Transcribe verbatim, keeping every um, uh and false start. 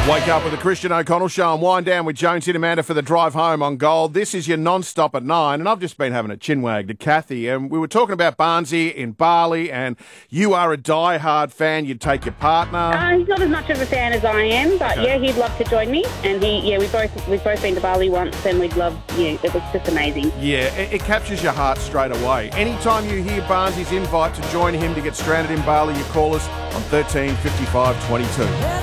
Wake up with the Christian O'Connell Show and wind down with Jonesy and Amanda for the drive home on Gold. This is your non-stop at nine, and I've just been having a chinwag to Kathy, and we were talking about Barnsley in Bali, and you are a die-hard fan. You'd take your partner. Uh, he's not as much of a fan as I am, but Okay. yeah, he'd love to join me. And he, yeah, we both we've both been to Bali once, and we'd love. Yeah, it was just amazing. Yeah, it, it captures your heart straight away. Anytime you hear Barnsley's invite to join him to get stranded in Bali, you call us on thirteen fifty-five twenty-two.